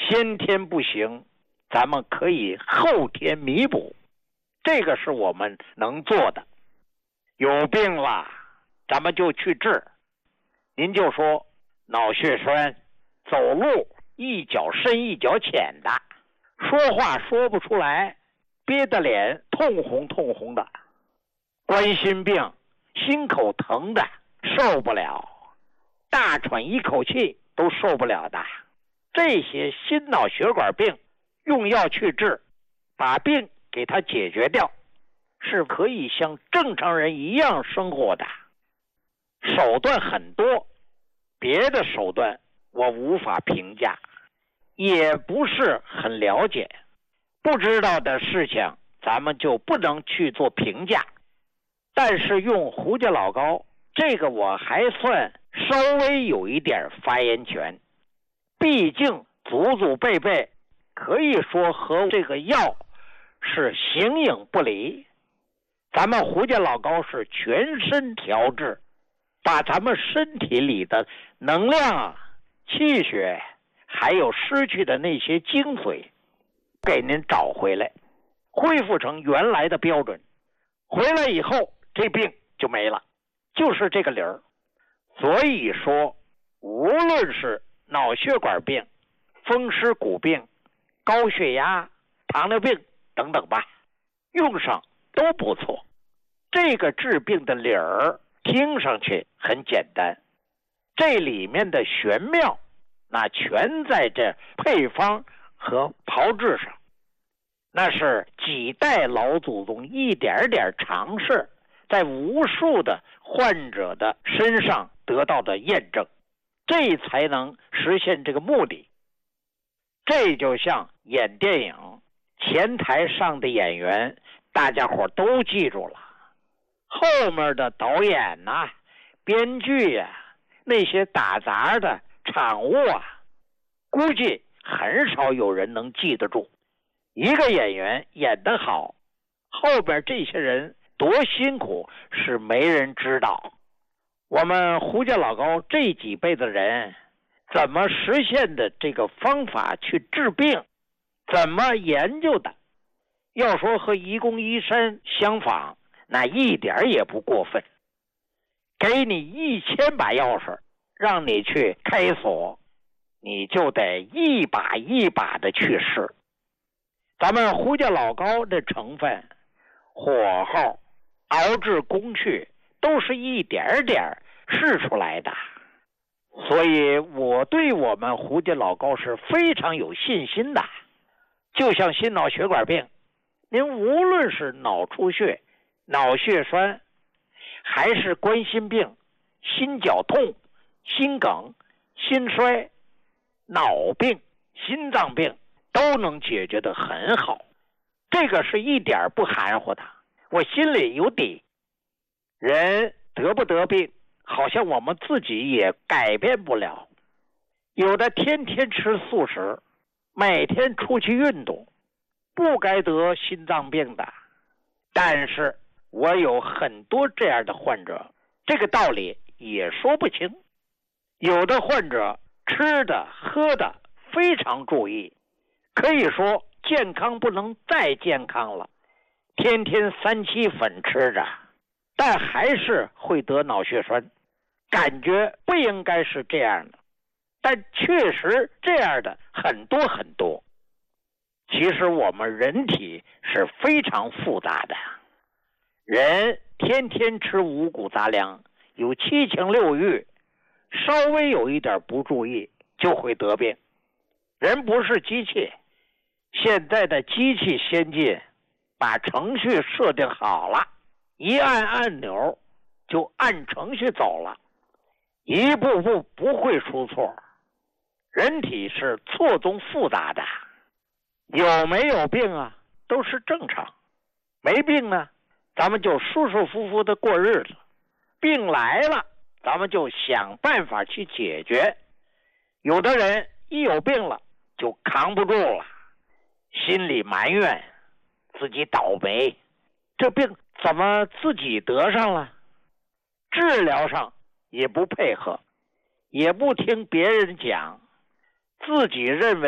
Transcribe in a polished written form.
先天不行，咱们可以后天弥补，这个是我们能做的。有病了，咱们就去治。您就说脑血栓，走路一脚深一脚浅的，说话说不出来，憋得脸通红通红的，冠心病，心口疼的受不了，大喘一口气都受不了的，这些心脑血管病用药去治，把病给它解决掉，是可以像正常人一样生活的。手段很多，别的手段我无法评价，也不是很了解，不知道的事情咱们就不能去做评价。但是用胡家老高，这个我还算稍微有一点发言权，毕竟祖祖辈辈可以说和这个药是形影不离。咱们胡家老高是全身调治，把咱们身体里的能量、气血还有失去的那些精髓给您找回来，恢复成原来的标准。回来以后这病就没了，就是这个理儿。所以说无论是脑血管病、风湿骨病、高血压、糖尿病等等吧，用上都不错。这个治病的理儿听上去很简单，这里面的玄妙那全在这配方和炮制上，那是几代老祖宗一点点尝试，在无数的患者的身上得到的验证，这才能实现这个目的。这就像演电影，前台上的演员大家伙都记住了，后面的导演啊、编剧啊、那些打杂的场务啊，估计很少有人能记得住。一个演员演得好，后边这些人多辛苦是没人知道。我们胡家老高这几辈的人怎么实现的这个方法去治病，怎么研究的，要说和愚公移山相仿，那一点也不过分。给你1000把钥匙，让你去开锁，你就得一把一把的去试。咱们胡家老高的成分、火候、熬制工序都是一点点试出来的，所以我对我们胡家老高是非常有信心的。就像心脑血管病，您无论是脑出血、脑血栓，还是冠心病、心绞痛、心梗、心衰、脑病、心脏病都能解决得很好，这个是一点不含糊的，我心里有底。人得不得病，好像我们自己也改变不了。有的天天吃素食，每天出去运动，不该得心脏病的。但是我有很多这样的患者，这个道理也说不清。有的患者吃的喝的非常注意，可以说健康不能再健康了，天天3七粉吃着，但还是会得脑血栓。感觉不应该是这样的，但确实这样的很多很多。其实我们人体是非常复杂的，人天天吃五谷杂粮，有7情6欲，稍微有一点不注意就会得病。人不是机器，现在的机器先进，把程序设定好了，一按按钮就按程序走了，一步步不会出错。人体是错综复杂的，有没有病啊都是正常，没病呢咱们就舒舒服服的过日子，病来了咱们就想办法去解决。有的人一有病了就扛不住了，心里埋怨自己倒霉，这病怎么自己得上了，治疗上也不配合，也不听别人讲，自己认为